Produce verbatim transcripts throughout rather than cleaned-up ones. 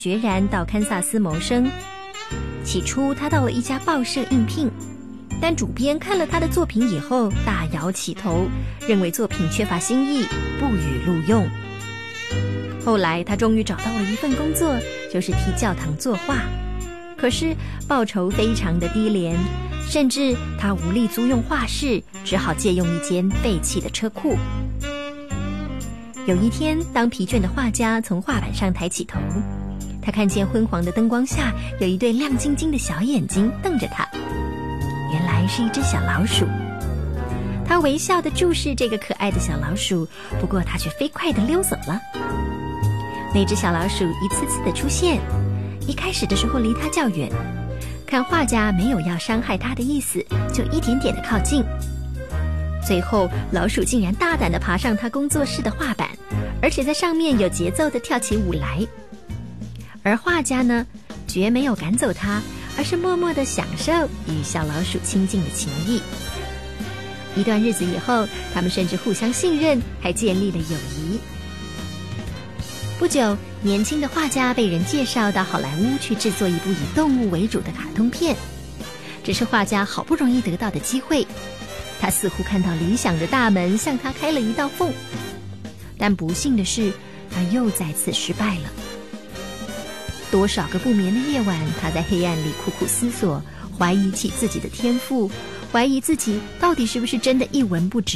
决然到堪萨斯谋生。起初他到了一家报社应聘，但主编看了他的作品以后大摇起头，认为作品缺乏新意，不予录用。后来他终于找到了一份工作，就是替教堂作画，可是报酬非常的低廉，甚至他无力租用画室，只好借用一间废弃的车库。有一天，当疲倦的画家从画板上抬起头，他看见昏黄的灯光下有一对亮晶晶的小眼睛瞪着他，原来是一只小老鼠。他微笑地注视这个可爱的小老鼠，不过他却飞快地溜走了。那只小老鼠一次次地出现，一开始的时候离他较远，看画家没有要伤害他的意思，就一点点地靠近。最后老鼠竟然大胆地爬上他工作室的画板，而且在上面有节奏地跳起舞来。而画家呢，绝没有赶走他，而是默默地享受与小老鼠亲近的情谊。一段日子以后，他们甚至互相信任，还建立了友谊。不久，年轻的画家被人介绍到好莱坞去制作一部以动物为主的卡通片，这是画家好不容易得到的机会。他似乎看到理想的大门向他开了一道缝，但不幸的是，他又再次失败了。多少个不眠的夜晚，他在黑暗里苦苦思索，怀疑起自己的天赋，怀疑自己到底是不是真的一文不值。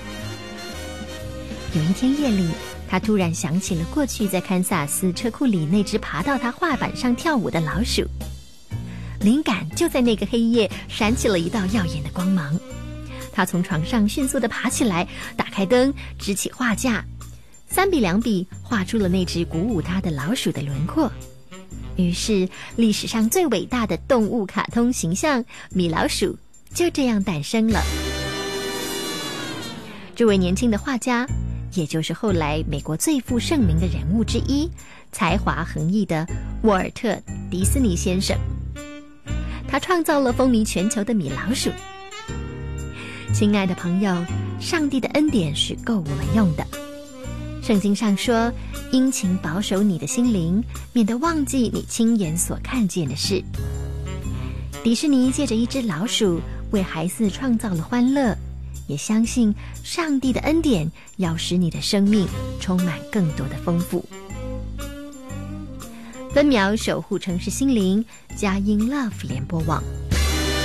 有一天夜里，他突然想起了过去在堪萨斯车库里那只爬到他画板上跳舞的老鼠，灵感就在那个黑夜闪起了一道耀眼的光芒。他从床上迅速地爬起来，打开灯，支起画架，三笔两笔画出了那只鼓舞他的老鼠的轮廓。于是历史上最伟大的动物卡通形象米老鼠就这样诞生了。这位年轻的画家，也就是后来美国最负盛名的人物之一，才华横溢的沃尔特·迪斯尼先生。他创造了风靡全球的米老鼠。亲爱的朋友，上帝的恩典是够我们用的。圣经上说，殷勤保守你的心灵，免得忘记你亲眼所看见的事。迪士尼借着一只老鼠为孩子创造了欢乐，也相信上帝的恩典要使你的生命充满更多的丰富。分秒守护城市心灵，佳音 Love 联播网。